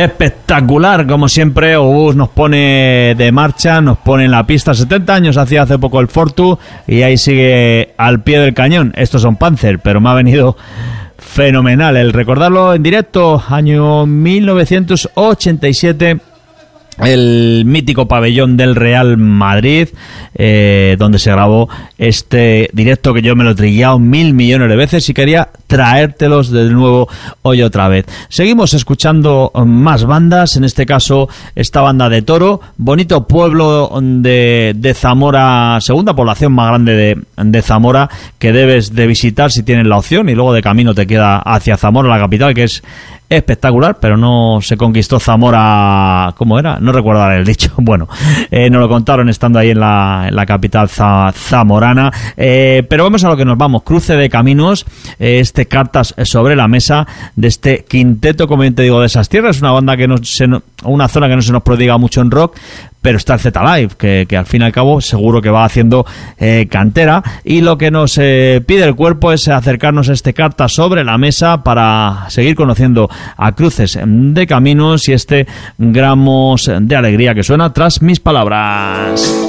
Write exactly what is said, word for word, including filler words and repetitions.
Espectacular, como siempre. Obús nos pone de marcha, nos pone en la pista. setenta años hacía hace poco el Fortu y ahí sigue al pie del cañón. Estos son Panzer, pero me ha venido fenomenal el recordarlo en directo. Año mil novecientos ochenta y siete, el mítico pabellón del Real Madrid, eh, donde se grabó este directo que yo me lo he trillado mil millones de veces y quería traértelos de nuevo hoy otra vez. Seguimos escuchando más bandas, en este caso esta banda de Toro, bonito pueblo de, de Zamora, segunda población más grande de, de Zamora, que debes de visitar si tienes la opción, y luego de camino te queda hacia Zamora, la capital, que es espectacular, pero no se conquistó Zamora, ¿cómo era? No recuerdo el dicho. Bueno, eh, nos lo contaron estando ahí en la, en la capital za, zamorana. Eh, pero vamos a lo que nos vamos. Cruce de caminos, eh, este Cartas sobre la mesa de este quinteto, como bien te digo, de esas tierras. Es una banda que no se, una zona que no se nos prodiga mucho en rock, pero está el Z-Live, que, que al fin y al cabo seguro que va haciendo eh, cantera, y lo que nos eh, pide el cuerpo es acercarnos a este Cartas sobre la mesa para seguir conociendo a Cruces de Caminos y este gramos de alegría que suena tras mis palabras.